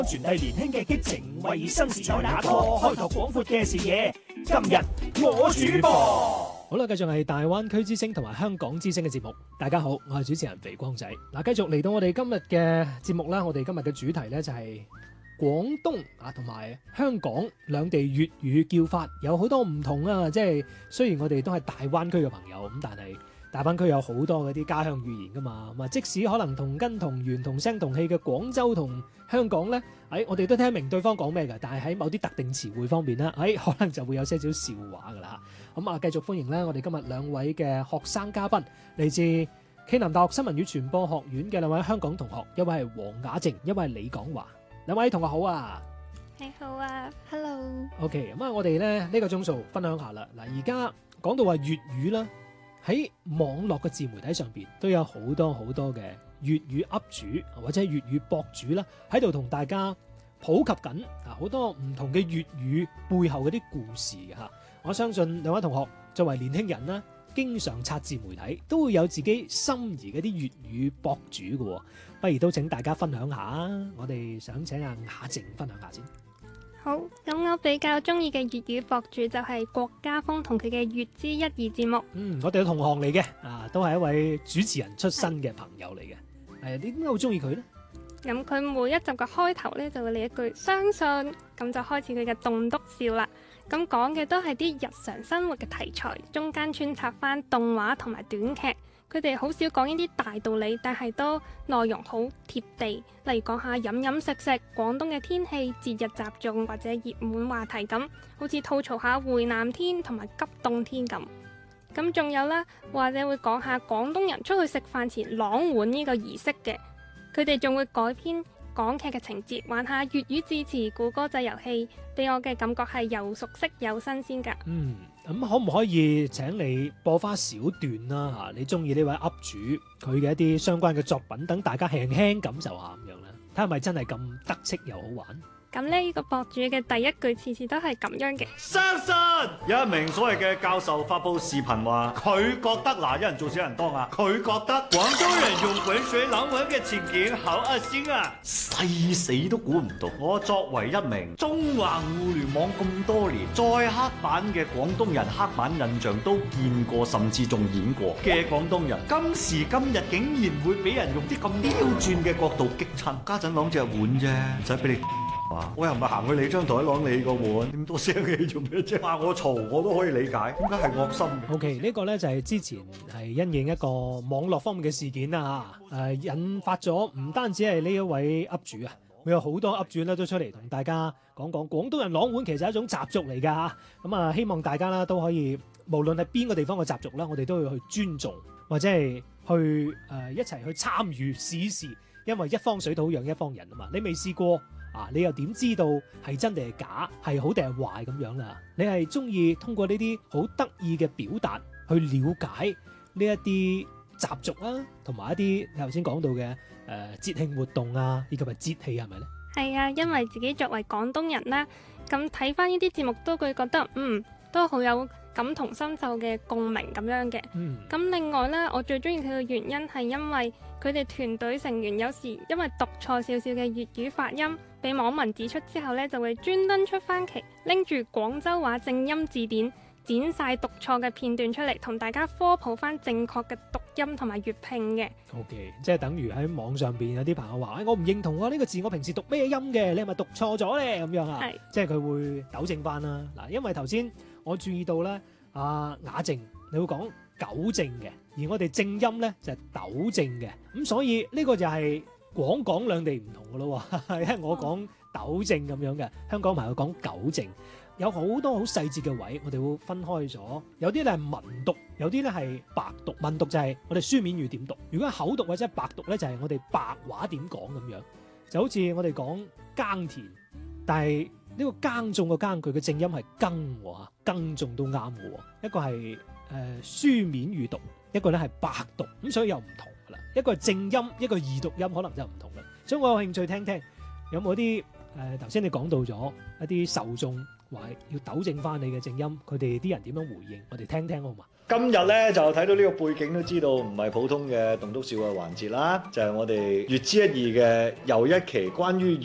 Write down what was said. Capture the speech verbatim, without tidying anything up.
傳遞年輕嘅激情，為新時代打破，開拓廣闊嘅視野。今日我主播， 好啦，繼續係大灣區之聲同埋香港之聲嘅節目。大家好，我係主持人肥光仔。嗱，繼續嚟到我哋今日嘅節目啦。我哋今日嘅主題呢，就係廣東啊同埋香港兩地粵語叫法有好多唔同啊。即係雖然我哋都係大灣區嘅朋友咁，但係大灣區有好多嗰啲家鄉語言噶嘛。咁啊，即使可能同根同源同聲同氣嘅廣州同香港呢，喺我哋都聽得明對方講咩㗎，但係喺某啲特定詞彙方面呢，喺可能就會有些少笑話㗎啦。咁啊，繼續歡迎咧，我哋今日兩位嘅學生嘉賓，嚟自暨南大學新聞與傳播學院嘅兩位香港同學，一位係黃雅靜，一位係李廣華。兩位同學好啊！ 你好啊 ，Hello。 OK，咁啊，我哋咧呢個鐘數分享下啦。嗱，而家講到話粵語啦，喺網絡嘅自媒體上邊都有好多好多嘅粵語 up 主或者係粵語博主啦，喺度同大家普及緊啊好多唔同嘅粵語背後嗰啲故事嘅嚇。我相信兩位同學作為年輕人啦，經常刷自媒體，都會有自己心儀嗰啲粵語博主嘅，不如都請大家分享下。我哋想請阿雅靜分享下先。 好，咁我比較中意嘅粵語博主就係郭家峰同佢嘅粵知一二節目。 嗯，我哋嘅同行嚟嘅，啊，都係一位主持人出身嘅朋友嚟嘅。係，你點解好中意佢呢？ 咁佢每一集嘅開頭呢，就會嚟一句相信，咁就開始佢嘅棟篤笑啦。咁講嘅都係啲日常生活嘅題材，中間穿插翻動畫同埋短劇。佢哋好少講呢啲大道理，但係都內容好貼地。例如講下飲飲食食、廣東嘅天氣、節日習俗或者熱門話題咁，好似吐槽下回南天同埋急凍天咁。咁仲有啦，或者會講下廣東人出去食飯前啷碗呢個儀式嘅。佢哋仲會改編港劇嘅情節，玩下粵語字詞、估歌仔遊戲，俾我嘅感覺係又熟悉又新鮮㗎。 嗯，咁可唔可以請你播翻小段啦？嚇，你中意呢位 up 主佢嘅一啲相關嘅作品，等大家輕輕感受下咁樣啦，睇下係咪真係咁得戚又好玩？ 咁呢個博主嘅第一句次次都係咁樣嘅。 相信有一名所謂嘅教授發佈視頻話，佢覺得嗱，一人做小人當啊，佢覺得廣東人用滾水啷碗嘅情景好惡心啊，細死都估唔到。我作為一名中橫互聯網咁多年，再黑板嘅廣東人黑板印象都見過，甚至仲演過嘅廣東人，今時今日竟然會俾人用啲咁刁鑽嘅角度激親。家陣啷隻碗啫，唔使俾你。我又唔係行去你張台攞你個碗，點多聲氣做咩啫？話我嘈我都可以理解，點解係惡心 ？OK，呢個呢就係之前係因應一個網絡方面嘅事件啦嚇，誒、呃、引發咗唔單止係呢一位 up 主啊，會有好多 up 主咧都出嚟同大家講講廣東人啷碗其實係一種習俗嚟㗎嚇，咁啊希望大家啦都可以無論係邊個地方嘅習俗啦，我哋都要去尊重或者係去誒、呃、一齊去參與試試，因為一方水土養一方人啊嘛，你未試過。啊！你又點知道係真定係假，係好定係壞咁樣啦？你係中意通過呢啲好得意嘅表達去了解呢一啲習俗啊，同埋一啲你頭先講到嘅誒、呃、節慶活動啊，以及係節氣係咪呢？ 係啊，因為自己作為廣東人啦，咁睇翻呢啲節目都會覺得嗯都好有感同身受嘅共鳴咁樣嘅。咁、嗯、另外呢，我最中意佢嘅原因係因為佢哋團隊成員有時因為讀錯少少嘅粵語發音，俾網民指出之後呢，就會專登出翻期，拎住廣州話正音字典，剪晒讀錯嘅片段出嚟，同大家科普翻正確嘅讀音同埋粵拼嘅。 OK， 即係等於喺網上邊有啲朋友話，哎，我唔認同啊，呢個字我平時讀咩音嘅，你係咪讀錯咗呢？咁樣啊，即係佢會糾正翻啦。嗱，因為頭先我注意到呢，阿雅靜你會講糾正嘅，而我哋正音呢就係糾正嘅，咁所以呢個就係廣港兩地唔同嘅咯，因為我講糾正咁樣嘅，香港朋友講糾正，有好多好細節嘅位，我哋會分開咗，有啲咧係文讀，有啲咧係白讀。文讀就係我哋書面語點讀，如果係口讀或者白讀咧，就係我哋白話點講咁樣，就好似我哋講耕田，但係呢個耕種個耕，佢嘅正音係耕喎，耕種都啱嘅，一個係誒、呃、書面語讀，一個咧係白讀，咁所以又唔同噶啦，一個係正音，一個二讀音，可能就唔同啦。所以我有興趣聽聽有冇啲誒頭先你講到咗一啲受眾話要糾正翻你嘅正音，佢哋啲人點樣回應？我哋聽聽好嘛？ 今日咧就睇到呢個背景都知道唔係普通嘅棟篤笑嘅環節啦，就係、是、我哋粵知一二嘅又一期關於